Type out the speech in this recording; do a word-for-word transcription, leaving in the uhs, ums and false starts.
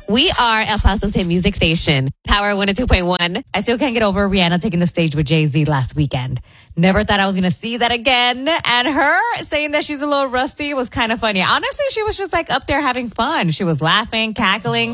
We are El Paso's hit music station, Power one oh two point one. I still can't get over Rihanna taking the stage with Jay-Z last weekend. Never thought I was going to see that again. And her saying that she's a little rusty was kind of funny. Honestly, she was just like up there having fun. She was laughing, cackling.